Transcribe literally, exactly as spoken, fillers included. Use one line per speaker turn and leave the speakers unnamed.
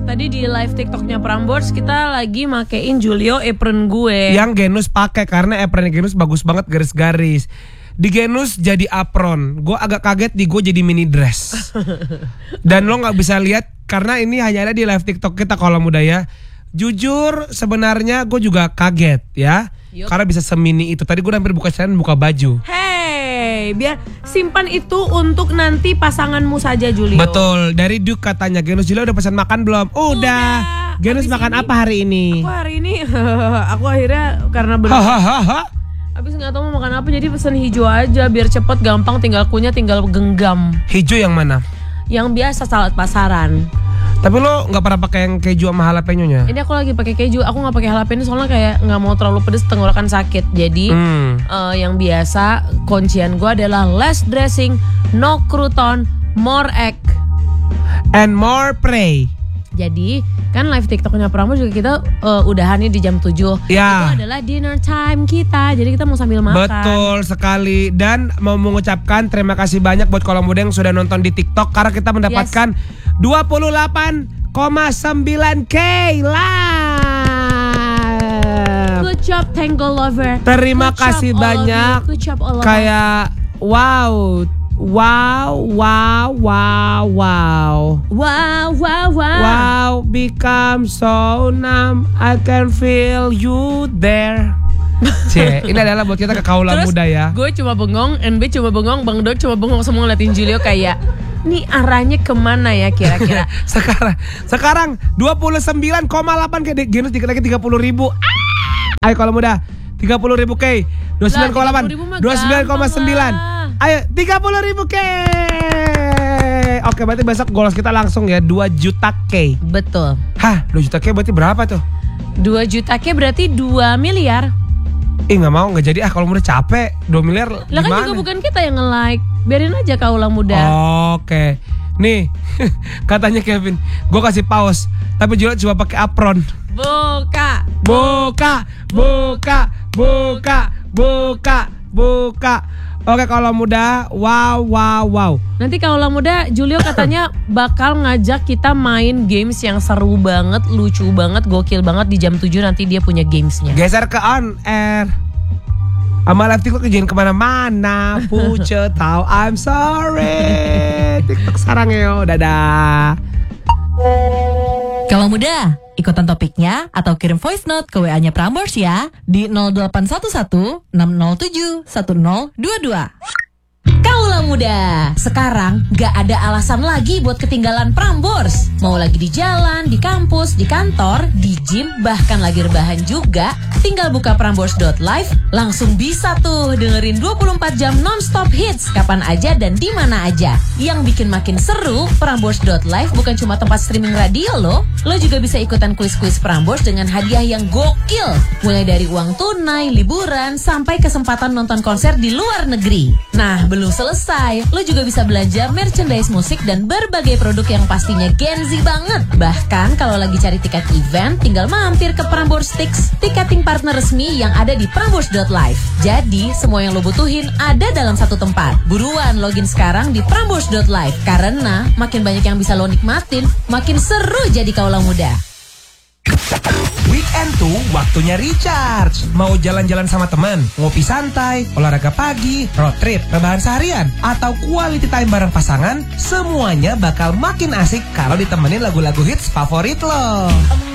Tadi di live TikToknya Prambors kita lagi makein Julio apron gue.
Yang Genus pakai karena apronnya Genus bagus banget garis-garis. Di Genus jadi apron. Gue agak kaget di gue jadi mini dress. Dan lo nggak bisa lihat karena ini hanya ada di live TikTok kita kalau muda ya. Jujur sebenarnya gue juga kaget ya. Yuk. Karena bisa semini itu. Tadi gue hampir buka celana dan buka baju.
Hey, biar simpan itu untuk nanti pasanganmu saja Julio.
Betul. Dari Duke katanya Genus, Julio udah pesan makan belum? Udah, udah. Genus
Abis
makan
ini,
apa hari ini?
Aku hari ini Aku akhirnya karena bener abis gak tahu mau makan apa jadi pesen hijau aja. Biar cepet gampang tinggal kunyah tinggal genggam.
Hijau yang mana?
Yang biasa salad pasaran.
Tapi lo nggak pernah pakai yang keju sama jalapeno-nya?
Ini aku lagi pakai keju. Aku nggak pakai jalapeno soalnya kayak nggak mau terlalu pedes, tenggorokan sakit. Jadi hmm. uh, yang biasa kuncian gue adalah less dressing, no crouton, more egg,
and more prey.
Jadi kan live TikToknya Prambors juga kita uh, udahan nih di jam tujuh.
Ya.
Itu adalah dinner time kita. Jadi kita mau sambil makan.
Betul sekali. Dan mau mengucapkan terima kasih banyak buat kalau muda yang sudah nonton di TikTok. Karena kita mendapatkan yes. dua puluh delapan koma sembilan K live.
Good job Tango Lover.
Terima
Good
kasih banyak.
Good job all of
Kayak wow. Wow, wow, wow, wow.
Wow, wow, wow.
Wow, become so numb. I can feel you there. Cie, ini adalah buat kita ke kaula muda ya.
Gue cuma bengong, N B cuma bengong, Bang Do cuma bengong, semua ngeliatin Julio kayak nih arahnya kemana ya kira-kira.
Sekarang Sekarang dua puluh sembilan koma delapan K. Genus dikit lagi tiga puluh ribu. Ah! Ayo kalau muda tiga puluh ribu K. dua puluh sembilan koma delapan dua puluh sembilan koma sembilan. Ayo tiga puluh ribu K. Oke berarti besok goals kita langsung ya dua juta K.
Betul.
Hah dua juta K berarti berapa tuh?
dua juta K berarti dua miliar.
Ih gak mau, gak jadi ah kalau udah capek dua miliar
lah
gimana?
Kan juga bukan kita yang nge-like. Biarin aja kaulah muda.
Oke. Nih katanya Kevin, gue kasih pause tapi Julio coba pakai apron.
Buka
Buka Buka Buka Buka Buka. Oke kalau muda, wow wow wow.
Nanti kaulah muda, Julio katanya bakal ngajak kita main games yang seru banget, lucu banget, gokil banget di jam tujuh nanti dia punya gamesnya.
Geser ke on air. Sama live TikTok jangan kemana-mana. Puce tahu I'm sorry. TikTok sarang yo, dadah.
Kalau muda, ikutan topiknya atau kirim voice note ke W A-nya Prambors ya di nol delapan satu satu enam nol tujuh satu nol dua dua. Kaulah muda, sekarang gak ada alasan lagi buat ketinggalan Prambors. Mau lagi di jalan, di kampus, di kantor, di gym, bahkan lagi rebahan juga, tinggal buka prambors dot live, langsung bisa tuh dengerin dua puluh empat jam non-stop hits kapan aja dan di mana aja. Yang bikin makin seru, prambors dot live bukan cuma tempat streaming radio loh. Lo juga bisa ikutan kuis-kuis Prambors dengan hadiah yang gokil. Mulai dari uang tunai, liburan, sampai kesempatan nonton konser di luar negeri. Nah, belum selesai, lo juga bisa belanja merchandise musik dan berbagai produk yang pastinya Gen Z banget. Bahkan kalau lagi cari tiket event, tinggal mampir ke Prambors Tix, tiketing partner resmi yang ada di prambors dot live. Jadi, semua yang lo butuhin ada dalam satu tempat. Buruan login sekarang di prambors dot live, karena makin banyak yang bisa lo nikmatin, makin seru jadi kaulah muda.
Weekend tuh waktunya recharge. Mau jalan-jalan sama teman, ngopi santai, olahraga pagi, road trip, rebahan seharian, atau quality time bareng pasangan, semuanya bakal makin asik kalau ditemenin lagu-lagu hits favorit lo.